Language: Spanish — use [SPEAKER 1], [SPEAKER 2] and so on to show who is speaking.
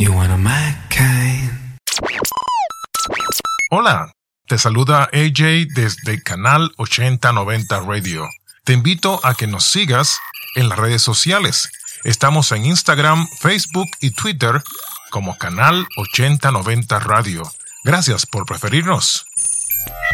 [SPEAKER 1] You wanna my kind.
[SPEAKER 2] Hola, te saluda AJ desde Canal 8090 Radio. Te invito a que nos sigas en las redes sociales. Estamos en Instagram, Facebook y Twitter como Canal 8090 Radio. Gracias por preferirnos.